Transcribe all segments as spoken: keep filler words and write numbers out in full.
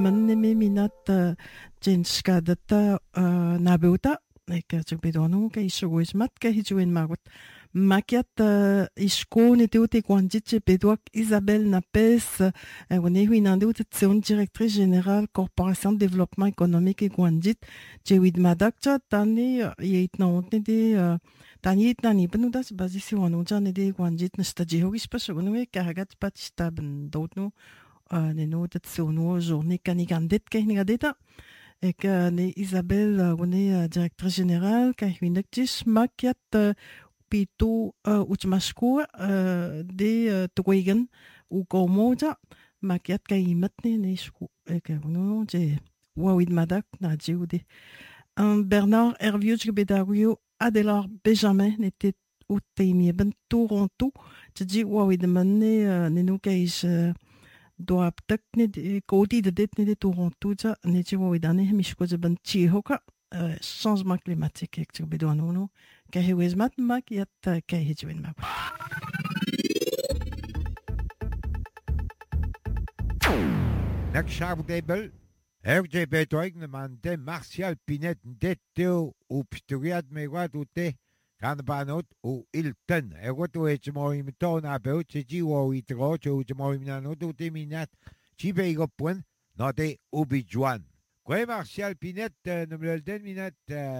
Manne minat jenskadata nabuta eka tubidonu ka isuismat ka hijuin magut makiat iskone teute kwandit bedoak Isabelle Napes wone huinande utsion directrice générale corporation de développement économique et kwandit jewid madakcha tani yeitna ontne de tani yeitna ni benudas basisi wanunja de kwandit nsta jehogis pasogunu karagat patistabn dotnu neno dat sono journée kanigandet kainigadeta ek ne Isabelle wone directrice générale kahinaktis makiat pito utmasku de twegen u komoja makiat kaimat ne nesku ek no je wawid madak na jiude Bernard Hervieux bedario Adélard Benjamin n'était au Témie ben Toronto je dis wawid manne nenu kais doa tak ne kodi de det ne de Toronto ja ne je wo idane mishko je ban chi hoka changement climatique ek tu bedo no ka hewes mat mak yat ka hejwen mak Nak shabu debel F J B toigne man de Martial Pinet detto u pstoriad me guadute kan banot u ilten e goto e mo imitona be ci ji wo itro ci mo iminano tu minat ci be go puen no de ubi juan Kwe Martial Pinet no me den minat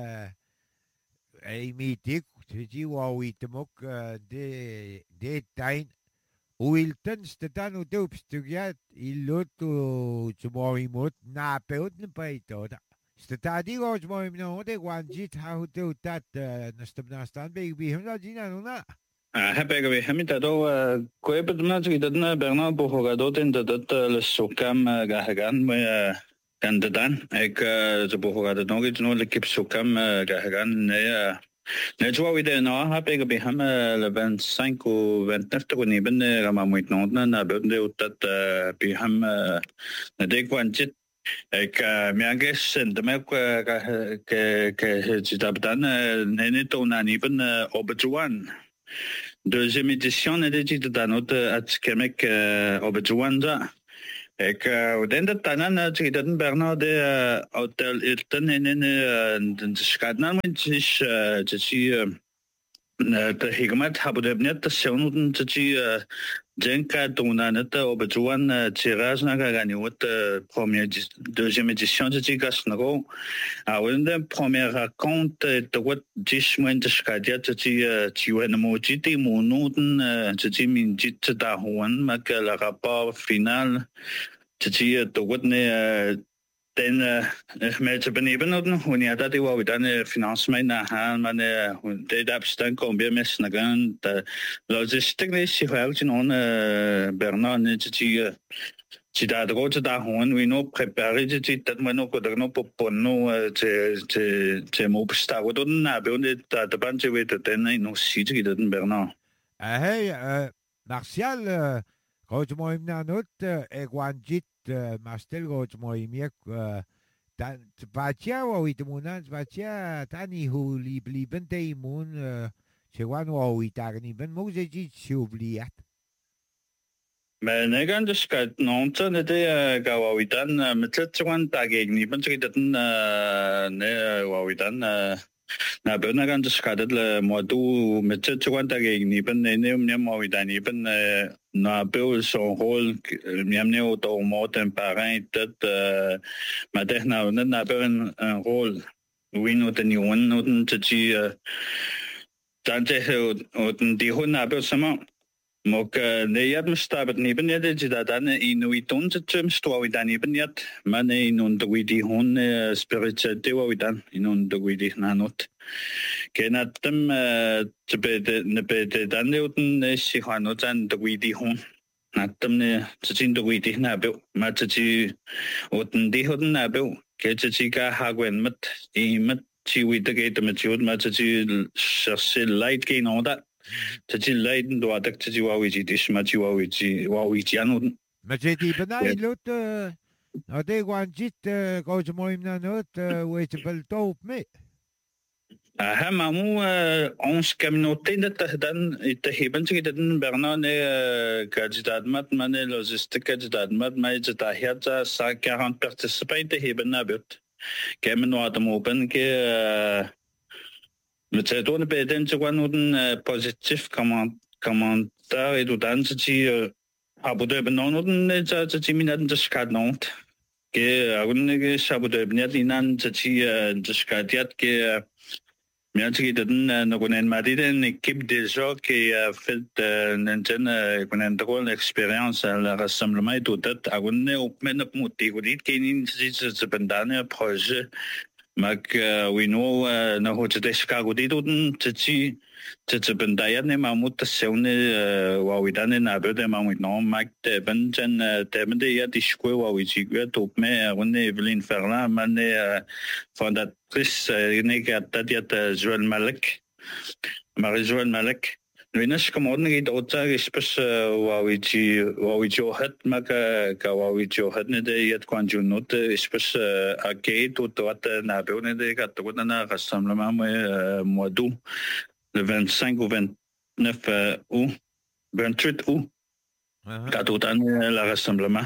e mitik ci ji wo itmok de de tain u ilten stetano de pstoriad illoto ci mo imot na peut ne paitoda Stati goes mo no de wanjit how to that nastabnastan be be him jina no Heb we hemita do koepet na ci dadna Bernard Bohoga doten dat le sokam gahagan me kandidan ek ze Bohoga de nog iets no le kip sokam gahagan ne ne jo we de no heb ik be hem le vingt-cinq ou vingt-neuf to ni ben rama moet no na be de dat be hem ne de wanjit Ik merkes en de melk ke ke citabdan nene to na niben obejuan. Deuxième édition de citabdanot at kemek obejuan da. Ik den dat tanan citabdan Bernard de hotel Hilton en de skadnan is ci de higmat hebben de net de zonen ci Jenka Donaneta Obejuan tirage na gagné votre première deuxième édition de Tigasnago. A une première raconte de what dix mois de skadia ti ti wen moji ti monuten ti min dit da hoan mak le rapport final ti de what ne den met te beneden hoe ja dat wou dan financiën na gaan maar de dat staan kom weer mes na gaan de logistiek is heel in on Bernard ne ti ti da de grote da hoan we no prepare ti dat maar no ko no pono te te te mo besta wat dan na be on dat de band we dat den no si ti dat Bernard hey Martial grote mooi na not e wanjit Mastel goch moi miek dan batia wo itmunan batia tani hu libli ben deimun se wan wo itagni ben mo ze ji subliat Maar negan dus kat nonta ne de gawawitan met twan tagegni ben ze dat ne wawitan na benagan dus kat le modu met twan tagegni ben ne ne mawitan ben na beu son rôle miamne auto moten parent dat maar de nou net na beu een rôle we no de nieuwe no de ji dan te die hun na beu sama Mok ne yat mstabat ni ben yat ji da dan inu itun tum sto wi dan ben yat man inun de wi di hon spiritual de wi dan inun de wi di nanot kenat dem te be de ne be de dan ne utun si han no dan de wi di hon natem ne tsin de wi di na be ma tsi utun di hon na be ke tsi ka ha gwen mat i mat chi wi de ge de mat jod ma tsi chercher light gain on that Tati leiden do adak tati wawiji dish machi wawiji wawiji anu. Machi di benai lot ade wanjit goch moim na not wait bel top me. Aha, mamu onze communauté de tahdan itahiban sig dadan berna ne kajidadmat mane logistique kajidadmat mai jatahiata sa quarante participants itahiban nabut. Kemen watam open ke metadone beden jwan uden positif comment commentaar et dan ci abude benonuden ne ja ci minat de skadnont. Ke agunne ke sabude benat inan ci de skadiat ke Bien sûr, nous avons une équipe déjà qui a fait une drôle d'expérience à le rassemblement et tout ça. On a obtenu un motif qui est un projet. Mais oui, nous avons des Chicago dit tout ceci. C'est ben d'ailleurs ne mamut seune wa widane na bede mamut no mak te ben jen te ben de ya disque wa wi top me on Evelyn Ferland mane fondatrice ne gata diat Joël Malek Marie Joël Malek Venus comme on est autre espèce wa wi wa wi jo hat mak ka wa wi jo hat ne de yet quand je note espèce à gate tout droit na be on de gata na rassemblement mois d'août le vingt-cinq au vingt-neuf euh, août, vingt-huit août, uh-huh. Quand on a le rassemblement.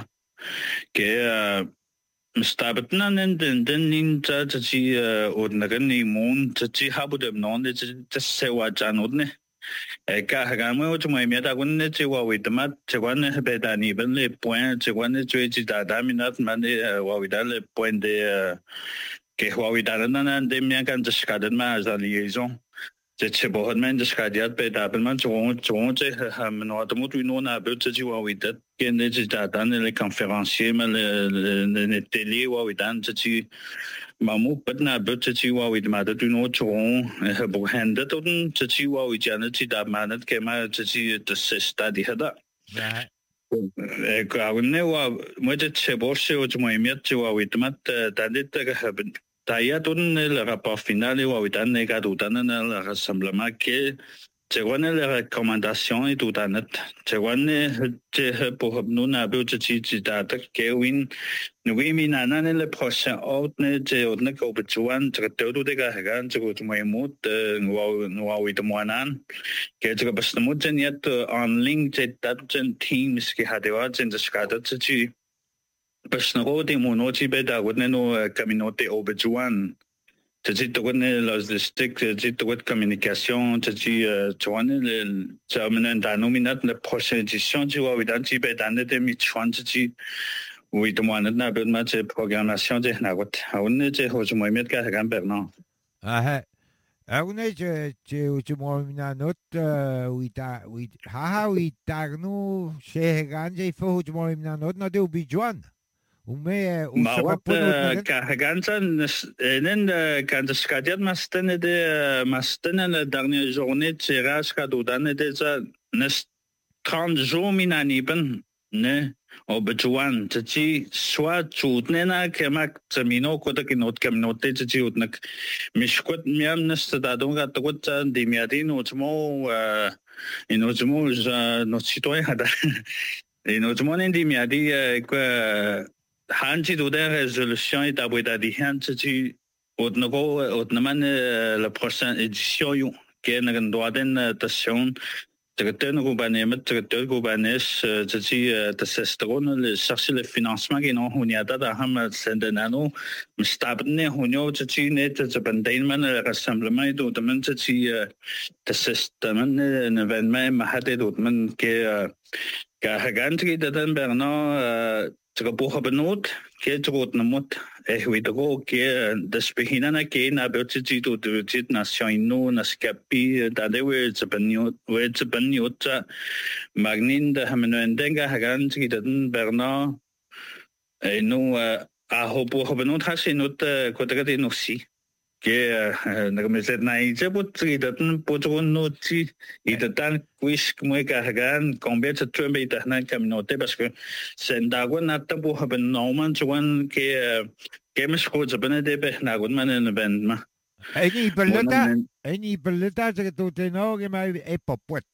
Que m'stabetna nen den den ninja tsi odnagan ni mon tsi habu de non de tsi sewa janodne. E ka hagamo o tmo mi ta gun ne tsi wa wi tma tsi wan ne be da ni ben le point tsi wan ne tsi da da minat man wa wi da le point de que wa wi da na de mi kan tsi skaden ma za liaison. C'est bon, mais de ce cas d'y a pas d'abonnement, tu vois, tu vois, tu sais, maintenant, tout le monde, nous, on a peu de tu vois, oui, peut-être, qu'il y a des états les conférenciers, mais les les télé, oui, dans, tu maman, peut-être, n'a peu de tu vois, oui, mais de tu nous, tu vois, pour hand, tout le tu vois, oui, tiens, tu t'as manat, que ma, tu sais, de ce stade, il y a da. Et quand on est, moi, je sais pas, c'est au moins, mais tu vois, oui, mais t'as dit que Taya donne le rapport final et Wawitan et Gadoutan le rassemblement qui c'est les recommandations et tout à net. C'est pour nous n'avons pas de data qui win nous minana le prochain autre c'est autre que besoin c'est tout de gars gan c'est tout moi mot nous nous avons moanan que c'est parce que nous c'est en ligne c'est Teams qui a des c'est de scada c'est Parce que nous avons dit que nous avons communauté au besoin. C'est tout le logistique, c'est tout la communication, c'est tu vois le ça mène dans nous minutes la prochaine édition tu vois dans tu peux dans des émissions tu oui tout le monde n'a pas de programmation de na got on est je je moi mettre qu'à Bernard. Ah ah on est je je je moi mina note oui ta oui ha oui ta nous chez ganje il faut je moi mina note na de besoin. Ume usapa Kahagansan nen quand skadiat masten de masten la dernière journée tirage kadoudan de ça nes trente jours minaniben ne au besoin tsi soit tutnena kemak tsamino kota kinot kamnote tsi utnak mishkot miam nes tadonga tot de miadin utmo inotmo no citoyen hada inotmo nen de miadi quoi Hanji do der résolution est à bout à dire Hanji au nouveau au naman la prochaine édition qui est dans droit d'intention secrétaire gouvernement secrétaire gouvernement tsi testestron le chercher le financement qui non on y a da ham sendenano stabne honyo tsi net tsi bandaiman le rassemblement do demen tsi testament un événement mahate do demen que ka haganti dadan berno Tega boha benot, ke trot na mot, eh we go ke des begina na ke na betzi do de tit nation no na skapi da de we ze benot we ze benot magnin de hameno endenga hagan ti den berna e no a ho boha benot ha se not ko de de no si ke na me set na i ze bot ti den potron no ti i de dan quiz mo ka hagan combien de temps et na communauté parce que c'est d'ago na tabu haben normal juan ke ke mes ko ze bene de be na gon man en ben ma Any beleta any beleta ze to te no ke mai e popot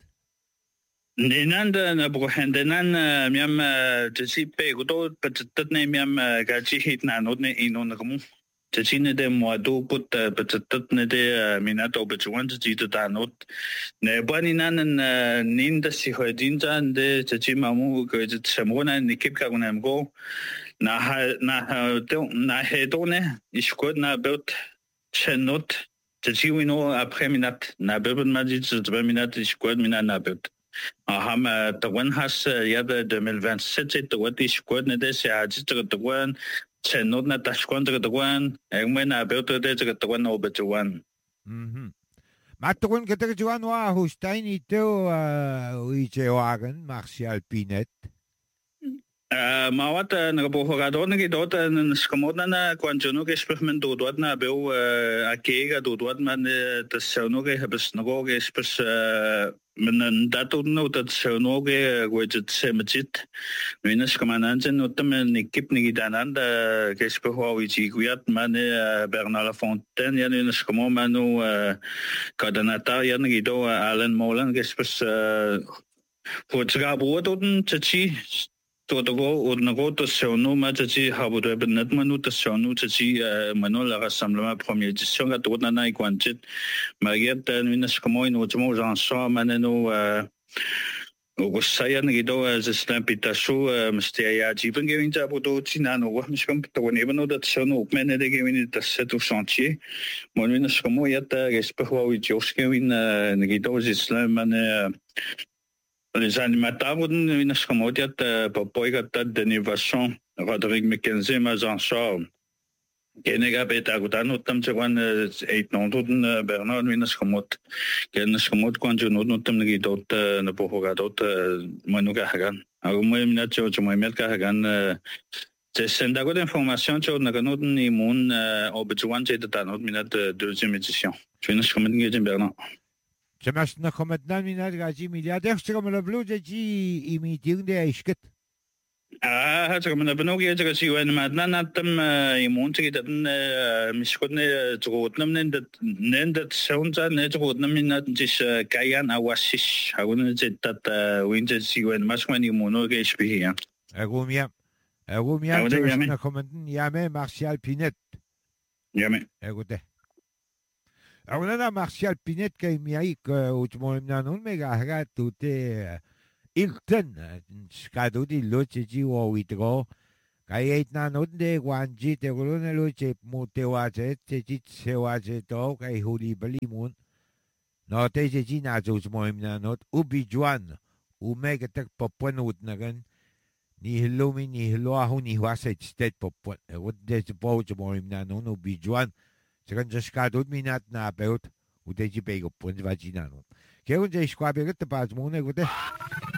Nenanda na bro hendenan miam te si pe go to petet ne miam ga chi hit na no ne ino na mo تجينا ده موادو بوت بتتتنا ده ميناتو بتوان تجيد دانوت نباني نان نين دسي خدين جان ده تجي مامو كجت سمونا نكيب كنا مغو نا نا دو نا هدونه إشكود نا بوت شنوت تجي وينو أبخي مينات نا بوت ما جيت زبا مينات إشكود مينا نا بوت هم توان هاس ياد ألفين وعشرين وستة توان إشكود نده سياجي توان شنود نا تشكون توان أغمي نا بوت ده توان أو بتوان Maar toen ik er Johan was, hoe staan je toe, hoe je wagen, Martial Pinet? Maar wat een bohorador ngi dort een skamodna na kwanjono ke experiment dort na beu akega dort man de sono ke habs no ke spes men dato no dat sono ke wet semjit minus kamanan no tem nikip ngi danan da ke speho wi chi kuyat man Bernard Fontaine ya no skamo manu coordinator ya ngi do Alan Molan ke spes Portugal boden tchi Togo urnago to sono machi habudo benat manu to sono tchi manu la rassemblement première édition ga to na i kwanchit mariet minas como in utmo janso maneno o saya ngido as stampitasu mstia jiven giving jabudo chinano wa mishkam to ne bano dat sono mene de giving it set au chantier mon minas como yata gespeho wi joskewin ngido islam man Les animateurs wurden in der Schmodiat bepoigat de innovation Rodrigue McKenzie Mazanchor. Genega beta gudan utam chwan eight nondun Bernard in der Schmod. Ken Schmod kwanju notum ngi dot na pohoga dot manuga hagan. Agu mo mina cho cho mo melka hagan c'est senda god information cho na ganotun imun objuan che de not mina de deuxième édition. Je ne schmod ngi Bernard. Zumast nog met dan minat gaji miljarder stroom le blue de ji imiting de isket. Ah, het komen er nog eens als je een maand na hem iemand zegt dat misschien het goed nemen dat neem dat zo'n zijn het goed nemen dat is kayan awasis. Gewoon het dat winter zie een misschien iemand nog eens bij. Agumia. Agumia. Zumast nog met Yame Martial Pinet. Yame. Écoute. Ahora Martial Pinet que mi ahí que último nanon me gahra tute Ilton skadu di loche ji o witro kai eit nanon de wanji te golone loche mote wache te ji se wache to kai huli balimun no te ji ji na zo mo nanon ubi juan u mega tek popwenut nagan ni hilumi ni hiloahu ni waset stet popwen wat de bo mo nanon ubi juan Segan jaskadut minat na beut, u de ji bego punz vaginano. Ke un je squabere te pas mone gute.